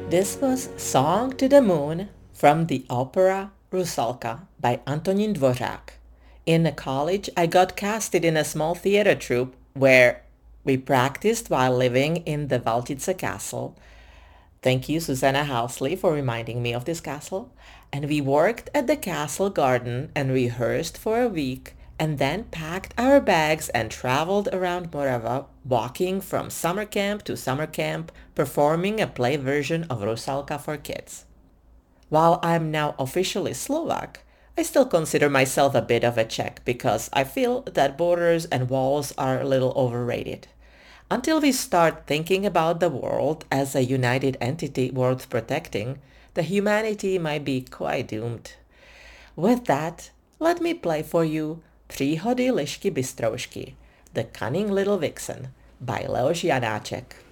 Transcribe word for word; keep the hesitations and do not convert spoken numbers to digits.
This was Song to the Moon from the opera Rusalka by Antonin Dvořák. In college, I got casted in a small theater troupe where we practiced while living in the Valtice castle. Thank you, Susanna Housley, for reminding me of this castle. And we worked at the castle garden and rehearsed for a week and then packed our bags and traveled around Morava, walking from summer camp to summer camp, performing a play version of Rusalka for kids. While I'm now officially Slovak, I still consider myself a bit of a Czech because I feel that borders and walls are a little overrated. Until we start thinking about the world as a united entity worth protecting, the humanity might be quite doomed. With that, let me play for you Příhody Lišky Bystroušky, The Cunning Little Vixen by Leoš Janáček.